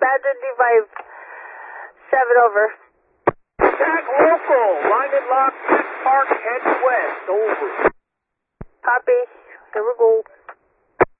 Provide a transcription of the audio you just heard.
1025. 7 over. Attack local. Line and lock. Park, head west. Over. Copy. Here we go.